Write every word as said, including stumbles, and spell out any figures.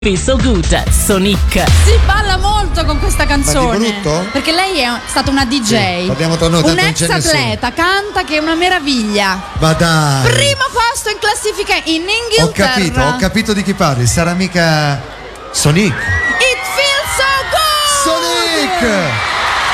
Feels So Good, Sonic. Si balla molto con questa canzone. Ma di brutto? Perché lei è stata una D J. Sì, parliamo tra noi, un tanto non ex c'è nessuno. atleta, canta che è una meraviglia. Ma dai. Primo posto in classifica in Inghilterra. Ho capito, ho capito di chi parli. Sarà mica Sonic. It feels so good. Sonic!